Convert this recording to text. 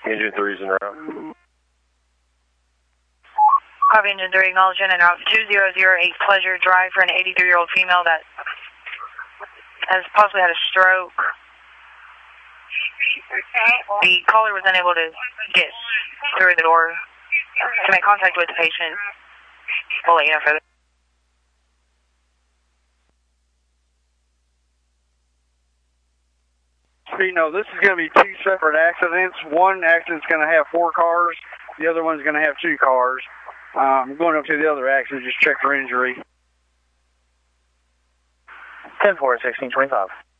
Engine 3's en route. Copy, Engine 3 acknowledging en route 2008 Pleasure Drive for an 83-year-old female that has possibly had a stroke. The caller was unable to get through the door to make contact with the patient. We'll let you know further. So, you know, this is going to be two separate accidents. One accident's going to have 4 cars. The other one's going to have 2 cars. I'm going up to the other accident, just check for injury. 10-4, 1625.